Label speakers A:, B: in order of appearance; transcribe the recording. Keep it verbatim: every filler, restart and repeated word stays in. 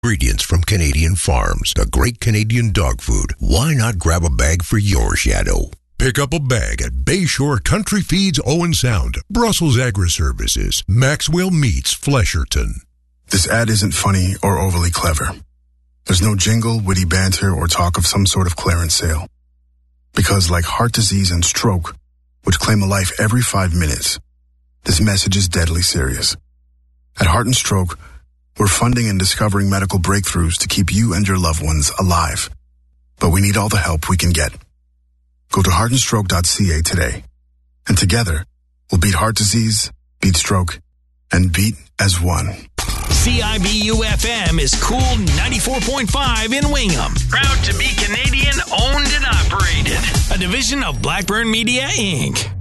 A: Ingredients from Canadian farms, the great Canadian dog food. Why not grab a bag for your shadow? Pick up a bag at Bayshore Country Feeds Owen Sound, Brussels Agri-Services, Maxwell Meats Flesherton.
B: This ad isn't funny or overly clever. There's no jingle, witty banter, or talk of some sort of clearance sale. Because like heart disease and stroke, which claim a life every five minutes, this message is deadly serious. At Heart and Stroke, we're funding and discovering medical breakthroughs to keep you and your loved ones alive. But we need all the help we can get. Go to heart and stroke dot c a today. And together, we'll beat heart disease, beat stroke, and beat as one.
C: C I B U F M is Cool ninety-four point five in Wingham. Proud to be Canadian owned and operated. A division of Blackburn Media, Incorporated.